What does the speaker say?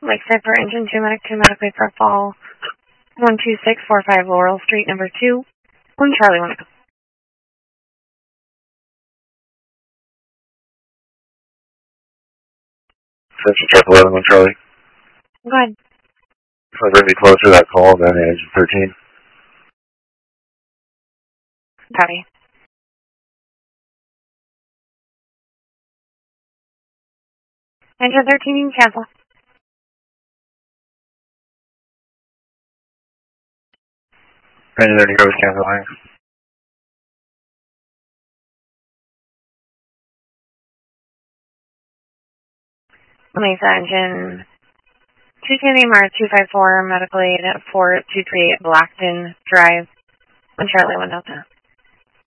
Lakeside for Engine 2 Medic 2 Medically for Fall 12645 Laurel Street, number 2. 1 Charlie 1. Central Truck 11, 1 Charlie. Go ahead. If I bring me closer to that call, then Engine 13. Copy. Engine 13, you can cancel. Engine 30 goes cancel, thanks. Mesa Engine 210 Mars 254 Medical Aid 4238 Blackton Drive. 1 Charlie 1 Delta.